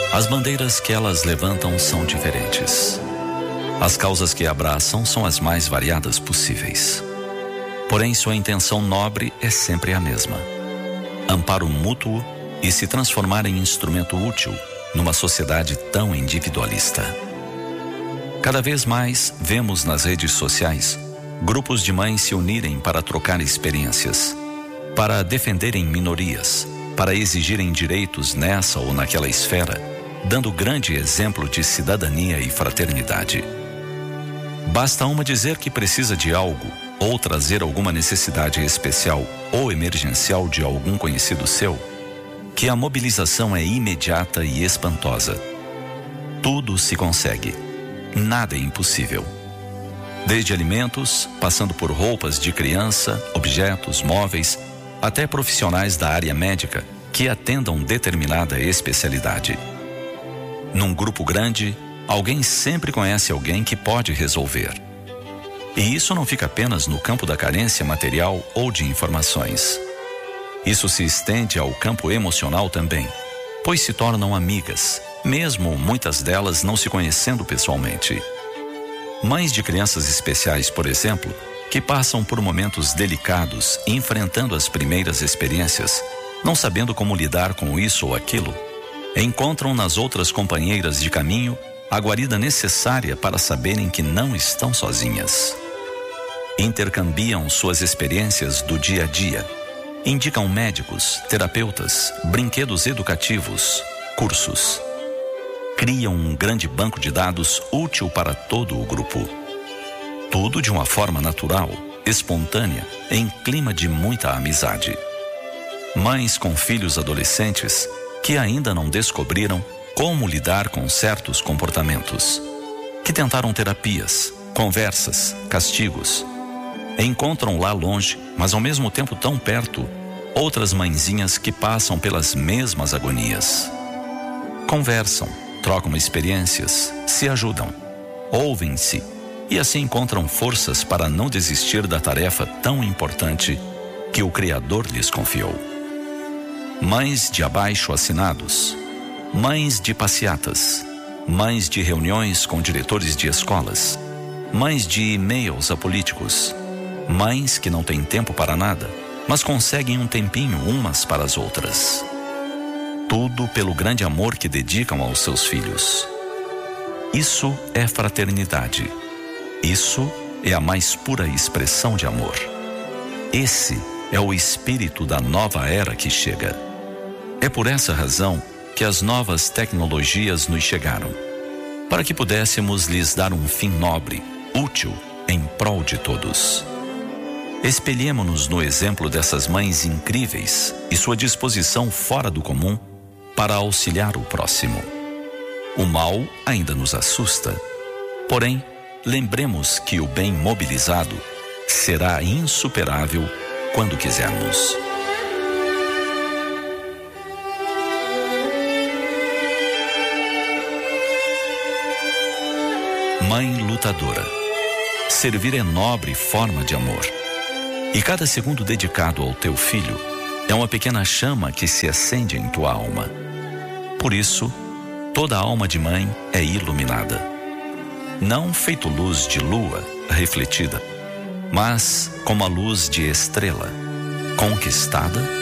As bandeiras que elas levantam são diferentes. As causas que abraçam são as mais variadas possíveis. Porém, sua intenção nobre é sempre a mesma: amparo mútuo e se transformar em instrumento útil numa sociedade tão individualista. Cada vez mais vemos nas redes sociais grupos de mães se unirem para trocar experiências, para defenderem minorias, para exigirem direitos nessa ou naquela esfera, dando grande exemplo de cidadania e fraternidade. Basta uma dizer que precisa de algo ou trazer alguma necessidade especial ou emergencial de algum conhecido seu, que a mobilização é imediata e espantosa. Tudo se consegue. Nada é impossível. Desde alimentos, passando por roupas de criança, objetos, móveis, até profissionais da área médica que atendam determinada especialidade. Num grupo grande, alguém sempre conhece alguém que pode resolver. E isso não fica apenas no campo da carência material ou de informações. Isso se estende ao campo emocional também, pois se tornam amigas, mesmo muitas delas não se conhecendo pessoalmente. Mães de crianças especiais, por exemplo, que passam por momentos delicados, enfrentando as primeiras experiências, não sabendo como lidar com isso ou aquilo, encontram nas outras companheiras de caminho a guarida necessária para saberem que não estão sozinhas. Intercambiam suas experiências do dia a dia, indicam médicos, terapeutas, brinquedos educativos, cursos. Criam um grande banco de dados útil para todo o grupo. Tudo de uma forma natural, espontânea, em clima de muita amizade. Mães com filhos adolescentes que ainda não descobriram como lidar com certos comportamentos, que tentaram terapias, conversas, castigos. Encontram lá longe, mas ao mesmo tempo tão perto, outras mãezinhas que passam pelas mesmas agonias. Conversam, trocam experiências, se ajudam, ouvem-se e assim encontram forças para não desistir da tarefa tão importante que o Criador lhes confiou. Mães de abaixo-assinados, mães de passeatas, mães de reuniões com diretores de escolas, mães de e-mails a políticos, mães que não têm tempo para nada, mas conseguem um tempinho umas para as outras. Tudo pelo grande amor que dedicam aos seus filhos. Isso é fraternidade. Isso é a mais pura expressão de amor. Esse é o espírito da nova era que chega. É por essa razão que as novas tecnologias nos chegaram, para que pudéssemos lhes dar um fim nobre, útil, em prol de todos. Espelhemo-nos no exemplo dessas mães incríveis e sua disposição fora do comum para auxiliar o próximo. O mal ainda nos assusta, porém, lembremos que o bem mobilizado será insuperável quando quisermos. Mãe lutadora. Servir é nobre forma de amor. E cada segundo dedicado ao teu filho é uma pequena chama que se acende em tua alma. Por isso, toda alma de mãe é iluminada. Não feito luz de lua refletida, mas como a luz de estrela, conquistada